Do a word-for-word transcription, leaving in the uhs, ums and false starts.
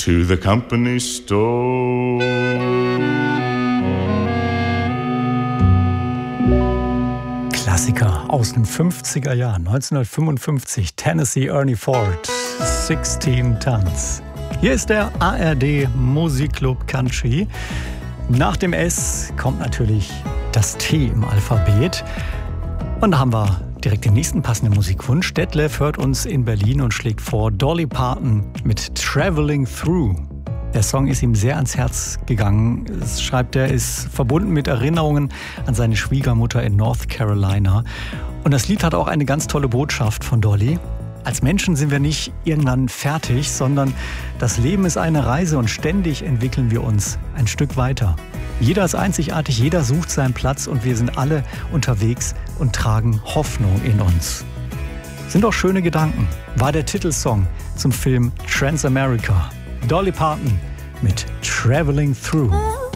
to the company store. Klassiker aus den fünfziger Jahren, neunzehnhundertfünfundfünfzig, Tennessee Ernie Ford, sechzehn Tons. Hier ist der A R D Musikclub Country. Nach dem S kommt natürlich das T im Alphabet. Und da haben wir direkt den nächsten passenden Musikwunsch. Detlef hört uns in Berlin und schlägt vor Dolly Parton mit Traveling Through. Der Song ist ihm sehr ans Herz gegangen. Es schreibt er, ist verbunden mit Erinnerungen an seine Schwiegermutter in North Carolina. Und das Lied hat auch eine ganz tolle Botschaft von Dolly. Als Menschen sind wir nicht irgendwann fertig, sondern das Leben ist eine Reise und ständig entwickeln wir uns ein Stück weiter. Jeder ist einzigartig, jeder sucht seinen Platz und wir sind alle unterwegs und tragen Hoffnung in uns. Sind doch schöne Gedanken, war der Titelsong zum Film Transamerica. Dolly Parton mit Traveling Through.